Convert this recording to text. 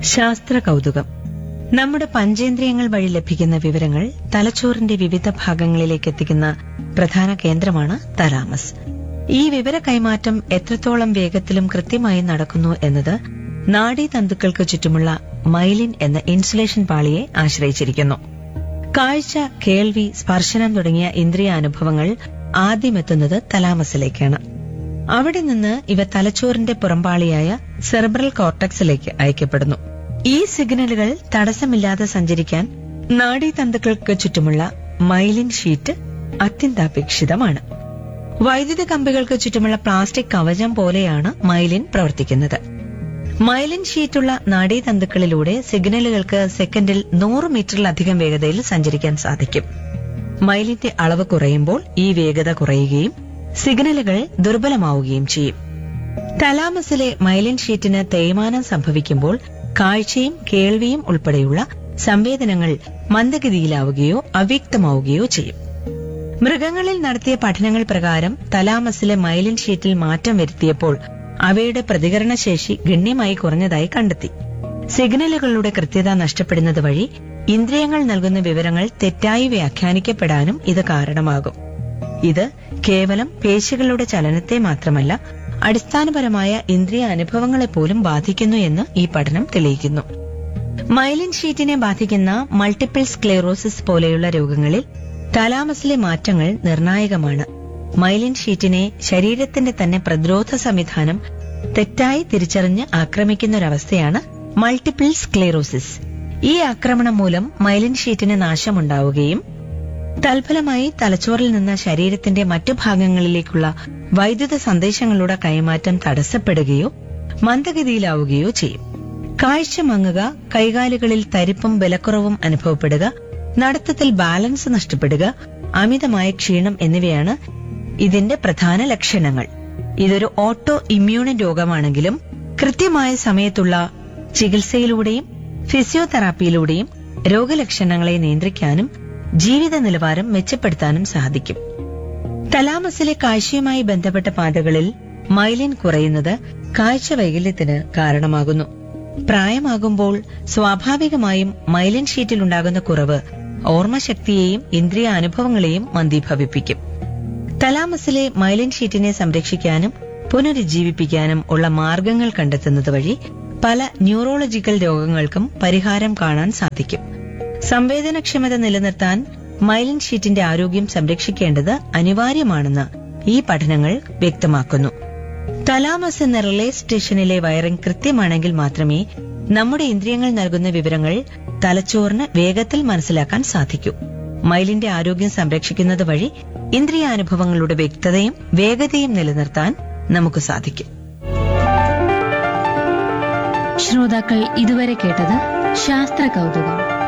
ശാസ്ത്ര കൗതുകം. നമ്മുടെ പഞ്ചേന്ദ്രിയങ്ങൾ വഴി ലഭിക്കുന്ന വിവരങ്ങൾ തലച്ചോറിന്റെ വിവിധ ഭാഗങ്ങളിലേക്ക് എത്തിക്കുന്ന പ്രധാന കേന്ദ്രമാണ് തലാമസ്. ഈ വിവര കൈമാറ്റം എത്രത്തോളം വേഗത്തിലും കൃത്യമായും നടക്കുന്നു എന്നത് നാഡീതന്തുക്കൾക്ക് ചുറ്റുമുള്ള മൈലിൻ എന്ന ഇൻസുലേഷൻ പാളിയെ ആശ്രയിച്ചിരിക്കുന്നു. കാഴ്ച, കേൾവി, സ്പർശനം തുടങ്ങിയ ഇന്ദ്രിയാനുഭവങ്ങൾ ആദ്യമെത്തുന്നത് തലാമസിലേക്കാണ്. അവിടെ നിന്ന് ഇവ തലച്ചോറിന്റെ പുറംപാളിയായ സെറിബ്രൽ കോർട്ടക്സിലേക്ക് അയക്കപ്പെടുന്നു. ഈ സിഗ്നലുകൾ തടസ്സമില്ലാതെ സഞ്ചരിക്കാൻ നാഡീതന്തുക്കൾക്ക് ചുറ്റുമുള്ള മൈലിൻ ഷീറ്റ് അത്യന്താപേക്ഷിതമാണ്. വൈദ്യുത കമ്പികൾക്ക് ചുറ്റുമുള്ള പ്ലാസ്റ്റിക് കവചം പോലെയാണ് മൈലിൻ പ്രവർത്തിക്കുന്നത്. മൈലിൻ ഷീറ്റുള്ള നാഡീതന്തുക്കളിലൂടെ സിഗ്നലുകൾക്ക് സെക്കൻഡിൽ 100 മീറ്ററിലധികം വേഗതയിൽ സഞ്ചരിക്കാൻ സാധിക്കും. മൈലിന്റെ അളവ് കുറയുമ്പോൾ ഈ വേഗത കുറയുകയും സിഗ്നലുകൾ ദുർബലമാവുകയും ചെയ്യും. തലാമസിലെ മൈലിൻ ഷീറ്റിന് തേയ്മാനം സംഭവിക്കുമ്പോൾ കാഴ്ചയും കേൾവിയും ഉൾപ്പെടെയുള്ള സംവേദനങ്ങൾ മന്ദഗതിയിലാവുകയോ അവ്യക്തമാവുകയോ ചെയ്യും. മൃഗങ്ങളിൽ നടത്തിയ പഠനങ്ങൾ പ്രകാരം തലാമസിലെ മൈലിൻ ഷീറ്റിൽ മാറ്റം വരുത്തിയപ്പോൾ അവയുടെ പ്രതികരണശേഷി ഗണ്യമായി കുറഞ്ഞതായി കണ്ടെത്തി. സിഗ്നലുകളുടെ കൃത്യത നഷ്ടപ്പെടുന്നത് വഴി ഇന്ദ്രിയങ്ങൾ നൽകുന്ന വിവരങ്ങൾ തെറ്റായി വ്യാഖ്യാനിക്കപ്പെടാനും ഇത് കാരണമാകും. ഇത് കേവലം പേശികളുടെ ചലനത്തെ മാത്രമല്ല, അടിസ്ഥാനപരമായ ഇന്ദ്രിയ അനുഭവങ്ങളെപ്പോലും ബാധിക്കുന്നു എന്ന് ഈ പഠനം തെളിയിക്കുന്നു. മൈലിൻ ഷീറ്റിനെ ബാധിക്കുന്ന മൾട്ടിപ്പിൾ സ്ക്ലെറോസിസ് പോലെയുള്ള രോഗങ്ങളിൽ തലാമസിലെ മാറ്റങ്ങൾ നിർണായകമാണ്. മൈലിൻ ഷീറ്റിനെ ശരീരത്തിന്റെ തന്നെ പ്രതിരോധ സംവിധാനം തെറ്റായി തിരിച്ചറിഞ്ഞ് ആക്രമിക്കുന്നൊരവസ്ഥയാണ് മൾട്ടിപ്പിൾ സ്ക്ലെറോസിസ്. ഈ ആക്രമണം മൂലം മൈലിൻ ഷീറ്റിന് നാശമുണ്ടാവുകയും തൽഫലമായി തലച്ചോറിൽ നിന്ന് ശരീരത്തിന്റെ മറ്റു ഭാഗങ്ങളിലേക്കുള്ള വൈദ്യുത സന്ദേശങ്ങളുടെ കൈമാറ്റം തടസ്സപ്പെടുകയോ മന്ദഗതിയിലാവുകയോ ചെയ്യും. കാഴ്ച മങ്ങുക, കൈകാലുകളിൽ തരിപ്പും ബലക്കുറവും അനുഭവപ്പെടുക, നടത്തത്തിൽ ബാലൻസ് നഷ്ടപ്പെടുക, അമിതമായ ക്ഷീണം എന്നിവയാണ് ഇതിന്റെ പ്രധാന ലക്ഷണങ്ങൾ. ഇതൊരു ഓട്ടോ ഇമ്മ്യൂൺ രോഗമാണെങ്കിലും കൃത്യമായ സമയത്തുള്ള ചികിത്സയിലൂടെയും ഫിസിയോതെറാപ്പിയിലൂടെയും രോഗലക്ഷണങ്ങളെ നിയന്ത്രിക്കാനും ജീവിത നിലവാരം മെച്ചപ്പെടുത്താനും സാധിക്കും. തലാമസിലെ കാഴ്ചയുമായി ബന്ധപ്പെട്ട പാതകളിൽ മൈലിൻ കുറയുന്നത് കാഴ്ച വൈകല്യത്തിന് കാരണമാകുന്നു. പ്രായമാകുമ്പോൾ സ്വാഭാവികമായും മൈലിൻ ഷീറ്റിലുണ്ടാകുന്ന കുറവ് ഓർമ്മശക്തിയെയും ഇന്ദ്രിയ അനുഭവങ്ങളെയും മന്ദീഭവിപ്പിക്കും. തലാമസിലെ മൈലിൻ ഷീറ്റിനെ സംരക്ഷിക്കാനും പുനരുജ്ജീവിപ്പിക്കാനും ഉള്ള മാർഗങ്ങൾ കണ്ടെത്തുന്നത് വഴി പല ന്യൂറോളജിക്കൽ രോഗങ്ങൾക്കും പരിഹാരം കാണാൻ സാധിക്കും. സംവേദനക്ഷമത നിലനിർത്താൻ മൈലിൻ ഷീറ്റിന്റെ ആരോഗ്യം സംരക്ഷിക്കേണ്ടത് അനിവാര്യമാണെന്ന് ഈ പഠനങ്ങൾ വ്യക്തമാക്കുന്നു. തലാമസ് എന്ന റിലേ സ്റ്റേഷനിലെ വയറിംഗ് കൃത്യമാണെങ്കിൽ മാത്രമേ നമ്മുടെ ഇന്ദ്രിയങ്ങൾ നൽകുന്ന വിവരങ്ങൾ തലച്ചോറിന് വേഗത്തിൽ മനസ്സിലാക്കാൻ സാധിക്കൂ. മൈലിന്റെ ആരോഗ്യം സംരക്ഷിക്കുന്നത് വഴി ഇന്ദ്രിയാനുഭവങ്ങളുടെ വ്യക്തതയും വേഗതയും നിലനിർത്താൻ നമുക്ക് സാധിക്കും. ശ്രോതാക്കൾ ഇതുവരെ കേട്ടത് ശാസ്ത്ര കൗതുകം.